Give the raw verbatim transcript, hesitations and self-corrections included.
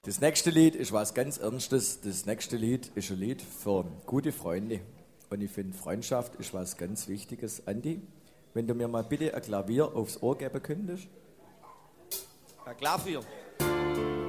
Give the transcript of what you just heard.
Das nächste Lied ist was ganz Ernstes. Das nächste Lied ist ein Lied für gute Freunde. Und ich finde, Freundschaft ist was ganz Wichtiges. Andi, wenn du mir mal bitte ein Klavier aufs Ohr geben könntest. Ein Klavier?